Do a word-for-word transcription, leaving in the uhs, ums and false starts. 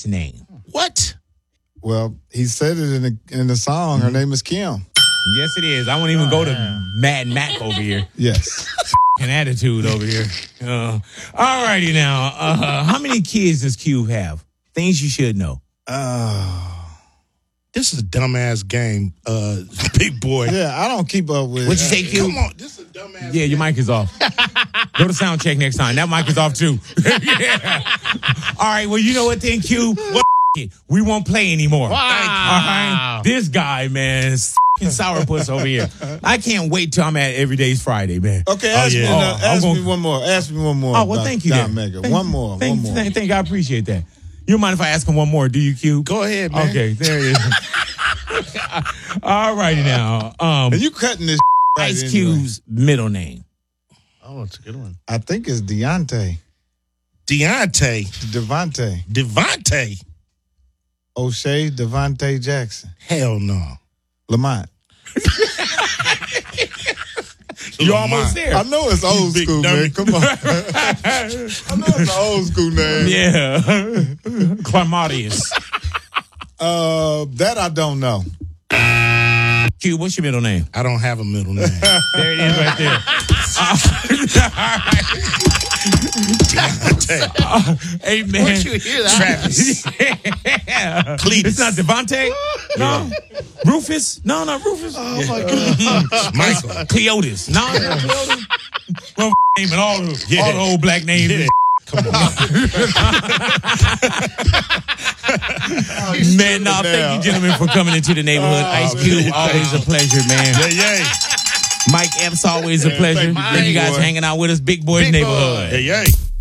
wife's name? What? Well, he said it in the in the song. Her name is Kim. Yes, it is. I won't even go to Mad Mac over here. Yes. An attitude over here. Uh, all righty now. Uh, how many kids does Cube have? Things you should know. Oh. This is a dumbass game, uh, big boy. Yeah, I don't keep up with. What'd you say, Cube? Come on, this is a dumbass. Yeah, your mic is off. Go to sound check next time. That mic is off too. Yeah. All right. Well, you know what then, Q? Well, it. We won't play anymore. Wow. All right. This guy, man, is sourpuss over here. I can't wait till I'm at Every Day's Friday, man. Okay, ask, Oh, yeah. me, uh, Oh, I'm ask gonna- me one more. Ask me one more. Oh, well, about thank you. Don then. Mega. Thank- one more. Thank, one more. Thank, thank, I appreciate that. You mind if I ask him one more? Do you, Q? Go ahead, man. Okay, there it is. All righty now. Um, And you cutting this right Ice anyway. Cube's middle name. Oh, it's a good one. I think it's Deontay. Deontay. Devontae. Devontae. O'Shea Devontae Jackson. Hell no. Lamont. You almost there. I know it's old big school, dummy. man. Come on. I know it's an old school name. Yeah. Clarmodius. Uh, that I don't know. Q, what's your middle name? I don't have a middle name. There it is right there. Uh, hey, man. Where'd you hear that? Travis. Yeah. Cletus. It's not Devontae? No. Rufus? No, not Rufus. Oh, my God. Michael. Cleotis. No, not Cleotis. Well, naming all the, Yeah. all the old black names. Yeah. Come on. Man, no, thank you, gentlemen, for coming into the neighborhood. Ice Cube, always a pleasure, man. Yeah, yeah. Mike Epps, always a pleasure. thank you, Thank you guys boy. hanging out with us. Big Boys Big Neighborhood. boy. Yeah, yeah.